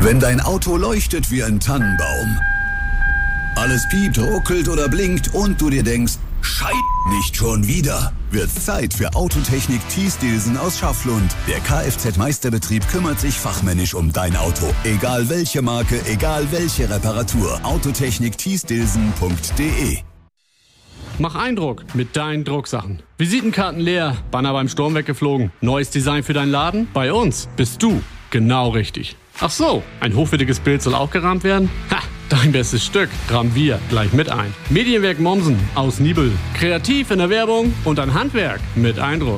Wenn dein Auto leuchtet wie ein Tannenbaum, alles piept, ruckelt oder blinkt und du dir denkst, Scheiße, nicht schon wieder, wird's Zeit für Autotechnik Thies-Dilsen aus Schafflund. Der Kfz-Meisterbetrieb kümmert sich fachmännisch um dein Auto. Egal welche Marke, egal welche Reparatur. Autotechnik Thies-Dilsen.de. Mach Eindruck mit deinen Drucksachen. Visitenkarten leer, Banner beim Sturm weggeflogen. Neues Design für deinen Laden? Bei uns bist du genau richtig. Ach so, ein hochwertiges Bild soll auch gerahmt werden? Ha, dein bestes Stück rahmen wir gleich mit ein. Medienwerk Mommsen aus Nibel. Kreativ in der Werbung und ein Handwerk mit Eindruck.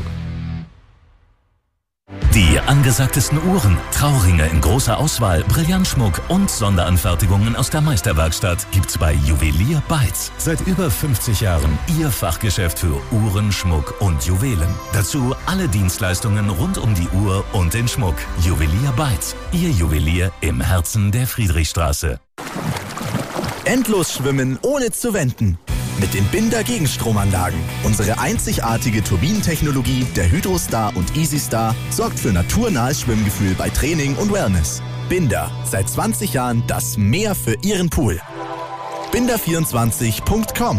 Die angesagtesten Uhren, Trauringe in großer Auswahl, Brillantschmuck und Sonderanfertigungen aus der Meisterwerkstatt gibt's bei Juwelier Beitz. Seit über 50 Jahren Ihr Fachgeschäft für Uhren, Schmuck und Juwelen. Dazu alle Dienstleistungen rund um die Uhr und den Schmuck. Juwelier Beitz, Ihr Juwelier im Herzen der Friedrichstraße. Endlos schwimmen ohne zu wenden. Mit den Binder Gegenstromanlagen. Unsere einzigartige Turbinentechnologie der Hydrostar und EasyStar sorgt für naturnahes Schwimmgefühl bei Training und Wellness. Binder, seit 20 Jahren das Meer für Ihren Pool. Binder24.com.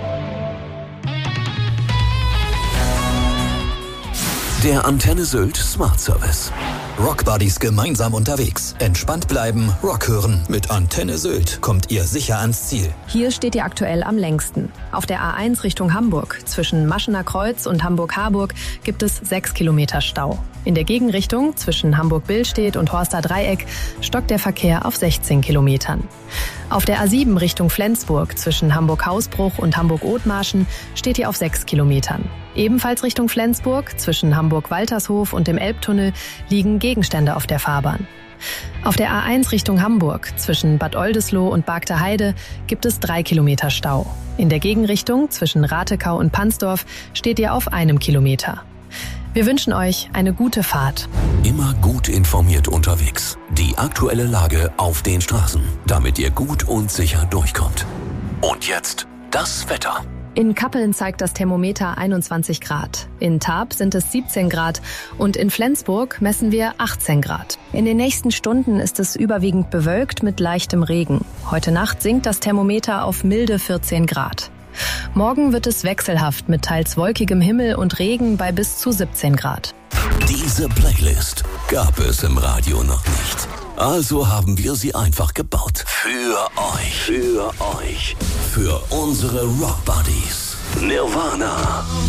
Der Antenne Sylt Smart Service. Rockbuddies gemeinsam unterwegs. Entspannt bleiben, Rock hören. Mit Antenne Sylt kommt ihr sicher ans Ziel. Hier steht ihr aktuell am längsten. Auf der A1 Richtung Hamburg, zwischen Maschener Kreuz und Hamburg-Harburg, gibt es 6 Kilometer Stau. In der Gegenrichtung, zwischen Hamburg-Billstedt und Horster Dreieck, stockt der Verkehr auf 16 Kilometern. Auf der A7 Richtung Flensburg, zwischen Hamburg-Hausbruch und Hamburg-Othmarschen, steht ihr auf 6 Kilometern. Ebenfalls Richtung Flensburg, zwischen Hamburg-Waltershof und dem Elbtunnel, liegen Gegenstände auf der Fahrbahn. Auf der A1 Richtung Hamburg, zwischen Bad Oldesloe und Bargter Heide, gibt es 3 Kilometer Stau. In der Gegenrichtung, zwischen Ratekau und Pansdorf, steht ihr auf 1 Kilometer. Wir wünschen euch eine gute Fahrt. Immer gut informiert unterwegs. Die aktuelle Lage auf den Straßen, damit ihr gut und sicher durchkommt. Und jetzt das Wetter. In Kappeln zeigt das Thermometer 21 Grad. In Tarp sind es 17 Grad und in Flensburg messen wir 18 Grad. In den nächsten Stunden ist es überwiegend bewölkt mit leichtem Regen. Heute Nacht sinkt das Thermometer auf milde 14 Grad. Morgen wird es wechselhaft mit teils wolkigem Himmel und Regen bei bis zu 17 Grad. Diese Playlist gab es im Radio noch nicht. Also haben wir sie einfach gebaut. Für euch. Für euch. Für unsere Rockbuddies. Nirvana.